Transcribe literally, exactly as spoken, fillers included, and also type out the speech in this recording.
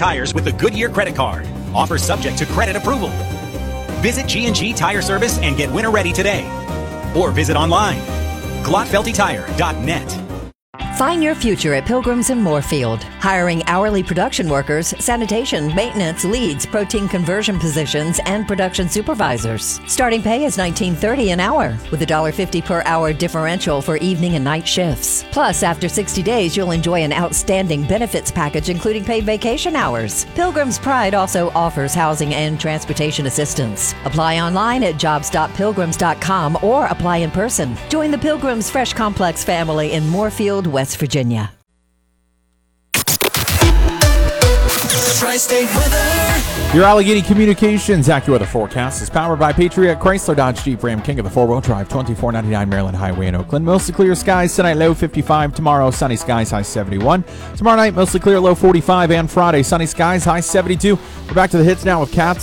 tires with the Goodyear credit card. Offer subject to credit approval. Visit G and G Tire Service and get winter ready today. Or visit online. Glotfelty Tire dot net. Find your future at Pilgrims in Moorfield. Hiring hourly production workers, sanitation, maintenance, leads, protein conversion positions, and production supervisors. Starting pay is nineteen thirty an hour, with a one dollar fifty per hour differential for evening and night shifts. Plus, after sixty days, you'll enjoy an outstanding benefits package, including paid vacation hours. Pilgrim's Pride also offers housing and transportation assistance. Apply online at jobs dot pilgrims dot com or apply in person. Join the Pilgrims Fresh Complex family in Moorfield, West Virginia. Tri-State weather. Your Allegheny Communications AccuWeather forecast is powered by Patriot Chrysler Dodge Jeep Ram King of the four-wheel drive, twenty-four ninety-nine Maryland Highway in Oakland. Mostly clear skies tonight, low fifty-five. Tomorrow, sunny skies, high seventy-one. Tomorrow night, mostly clear, low forty-five. And Friday, sunny skies, high seventy-two. We're back to the hits now with Cats.